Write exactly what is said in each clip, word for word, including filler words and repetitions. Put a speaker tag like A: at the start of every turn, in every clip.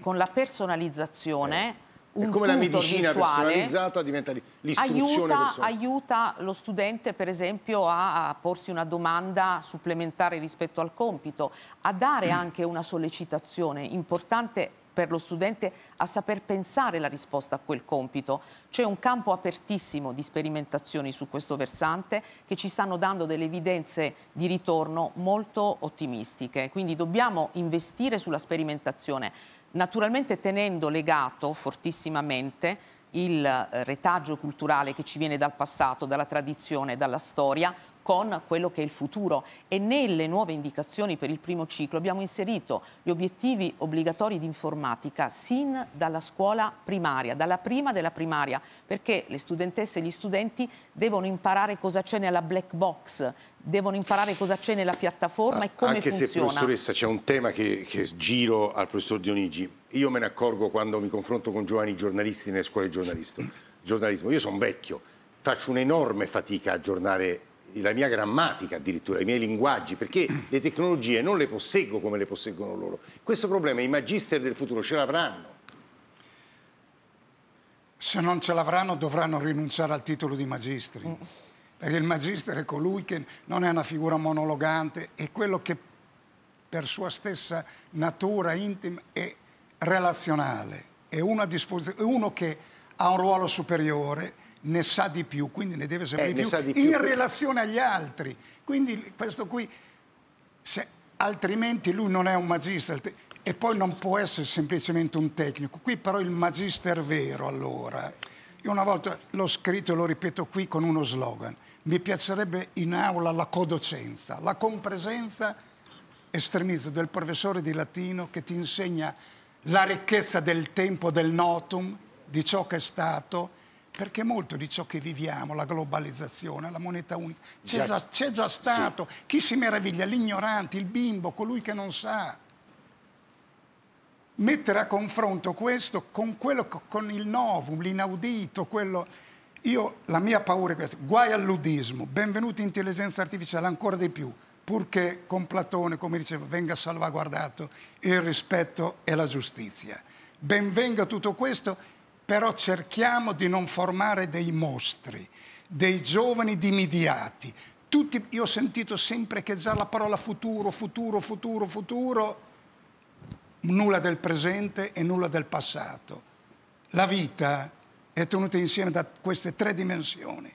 A: con la personalizzazione...
B: Eh.
A: Un
B: è come la
A: tutor
B: medicina
A: virtuale
B: personalizzata diventa l'istruzione
A: aiuta,
B: personale.
A: aiuta lo studente, per esempio, a, a porsi una domanda supplementare rispetto al compito, a dare anche una sollecitazione importante per lo studente a saper pensare la risposta a quel compito. C'è un campo apertissimo di sperimentazioni su questo versante che ci stanno dando delle evidenze di ritorno molto ottimistiche, quindi dobbiamo investire sulla sperimentazione, naturalmente tenendo legato fortissimamente il eh, retaggio culturale che ci viene dal passato, dalla tradizione, dalla storia, con quello che è il futuro. E nelle nuove indicazioni per il primo ciclo abbiamo inserito gli obiettivi obbligatori di informatica sin dalla scuola primaria, dalla prima della primaria, perché le studentesse e gli studenti devono imparare cosa c'è nella black box, devono imparare cosa c'è nella piattaforma
B: ah,
A: e come
B: anche
A: funziona.
B: Se, professoressa, c'è un tema che, che giro al professor Dionigi. Io me ne accorgo quando mi confronto con giovani giornalisti nelle scuole di giornalismo. Io sono vecchio, faccio un'enorme fatica a aggiornare la mia grammatica, addirittura i miei linguaggi, perché le tecnologie non le posseggo come le posseggono loro. Questo problema i magister del futuro ce l'avranno.
C: Se non ce l'avranno dovranno rinunciare al titolo di magistri, mm. perché il magister è colui che non è una figura monologante, è quello che per sua stessa natura intima è relazionale, è uno, a è uno che ha un ruolo superiore, ne sa di più, quindi ne deve sapere
B: eh,
C: di, più,
B: di più
C: in relazione agli altri. Quindi questo qui, se, altrimenti lui non è un magister e poi non può essere semplicemente un tecnico. Qui però il magister vero, allora, io una volta l'ho scritto e lo ripeto qui con uno slogan, mi piacerebbe in aula la codocenza, la compresenza estremista del professore di latino che ti insegna la ricchezza del tempo, del notum, di ciò che è stato, perché molto di ciò che viviamo, la globalizzazione, la moneta unica, c'è già, già, già stato. Sì. Chi si meraviglia? L'ignorante, il bimbo, colui che non sa. Mettere a confronto questo con quello, con il novum, l'inaudito, quello... Io, la mia paura è questa, guai al ludismo, benvenuta intelligenza artificiale, ancora di più, purché con Platone, come diceva, venga salvaguardato il rispetto e la giustizia. Benvenga tutto questo, però cerchiamo di non formare dei mostri, dei giovani dimidiati. Tutti, io ho sentito sempre che già la parola futuro, futuro, futuro, futuro, nulla del presente e nulla del passato. La vita è tenuta insieme da queste tre dimensioni,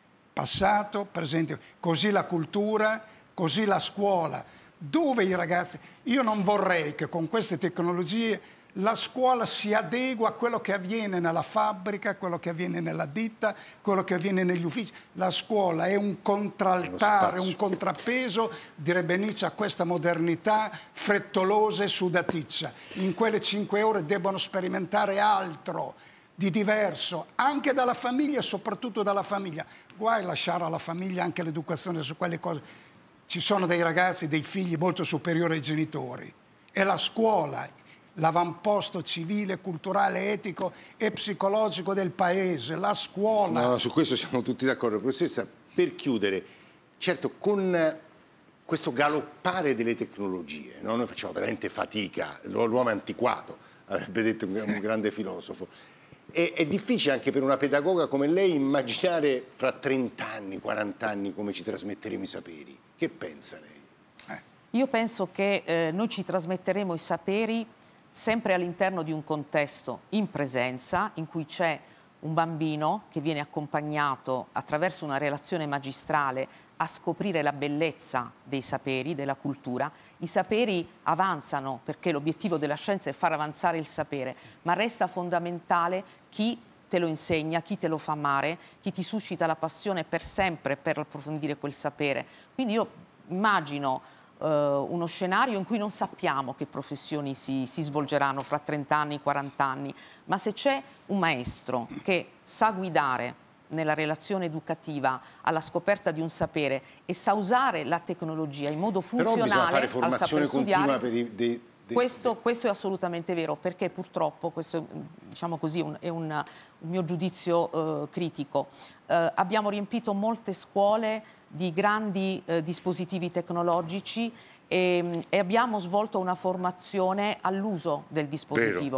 C: passato, presente, così la cultura, così la scuola, dove i ragazzi... Io non vorrei che con queste tecnologie la scuola si adegua a quello che avviene nella fabbrica, quello che avviene nella ditta, quello che avviene negli uffici. La scuola è un contraltare, un contrappeso, direbbe Nietzsche, a questa modernità frettolosa e sudaticcia. In quelle cinque ore debbono sperimentare altro, di diverso, anche dalla famiglia e soprattutto dalla famiglia. Guai lasciare alla famiglia anche l'educazione su quelle cose. Ci sono dei ragazzi, dei figli molto superiori ai genitori. È la scuola, l'avamposto civile, culturale, etico e psicologico del paese, la scuola.
B: No, su questo siamo tutti d'accordo. Professoressa, per chiudere, certo, con questo galoppare delle tecnologie, no? Noi facciamo veramente fatica, l'uomo è antiquato, avrebbe detto un grande filosofo. E, è difficile anche per una pedagoga come lei immaginare fra trenta anni, quaranta anni come ci trasmetteremo i saperi. Che pensa lei?
A: Eh. Io penso che eh, noi ci trasmetteremo i saperi sempre all'interno di un contesto in presenza, in cui c'è un bambino che viene accompagnato attraverso una relazione magistrale a scoprire la bellezza dei saperi, della cultura. I saperi avanzano perché l'obiettivo della scienza è far avanzare il sapere, ma resta fondamentale chi te lo insegna, chi te lo fa amare, chi ti suscita la passione per sempre per approfondire quel sapere. Quindi io immagino Uh, uno scenario in cui non sappiamo che professioni si, si svolgeranno fra trenta anni, quaranta anni, ma se c'è un maestro che sa guidare nella relazione educativa alla scoperta di un sapere e sa usare la tecnologia in modo funzionale
B: fare
A: al saper studiare,
B: per i, dei, dei,
A: questo, questo è assolutamente vero, perché purtroppo, questo diciamo così, un, è un, un mio giudizio uh, critico, uh, abbiamo riempito molte scuole di grandi eh, dispositivi tecnologici e, e abbiamo svolto una formazione all'uso del dispositivo.
B: Vero.